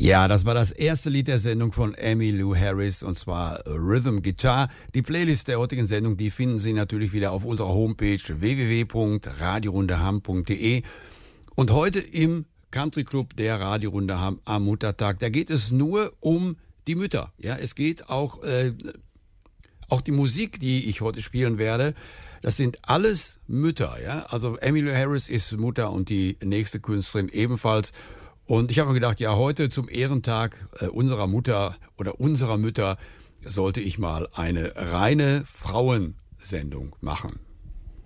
Ja, das war das erste Lied der Sendung von Emmylou Harris, und zwar Rhythm Guitar. Die Playlist der heutigen Sendung, die finden Sie natürlich wieder auf unserer Homepage www.radiorundeham.de. Und heute im Country Club der Radiorunde Ham am Muttertag, da geht es nur um die Mütter. Ja, es geht auch die Musik, die ich heute spielen werde. Das sind alles Mütter. Ja, also Emmylou Harris ist Mutter und die nächste Künstlerin ebenfalls. Und ich habe mir gedacht, ja, heute zum Ehrentag unserer Mutter oder unserer Mütter sollte ich mal eine reine Frauensendung machen.